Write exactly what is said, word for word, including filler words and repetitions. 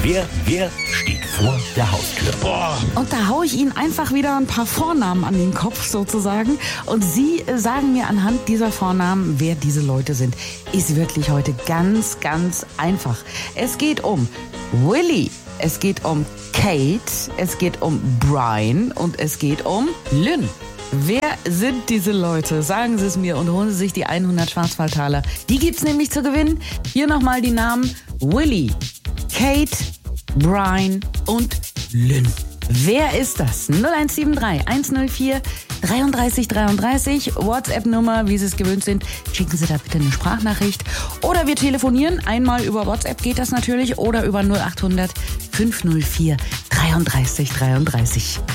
Wer, wer steht vor der Haustür? Boah. Und da haue ich Ihnen einfach wieder ein paar Vornamen an den Kopf sozusagen. Und Sie sagen mir anhand dieser Vornamen, wer diese Leute sind. Ist wirklich heute ganz, ganz einfach. Es geht um Willie, es geht um Kate, es geht um Brian und es geht um Lynn. Wer sind diese Leute? Sagen Sie es mir und holen Sie sich die hundert Schwarzwaldtaler. Die gibt's nämlich zu gewinnen. Hier nochmal die Namen Willie, Kate, Brian und Lynn. Wer ist das? null eins sieben drei eins null vier dreiunddreißig dreiunddreißig, WhatsApp-Nummer, wie Sie es gewöhnt sind. Schicken Sie da bitte eine Sprachnachricht. Oder wir telefonieren. Einmal über WhatsApp geht das natürlich. Oder über null acht hundert fünfhundertvier dreiunddreißig dreiunddreißig.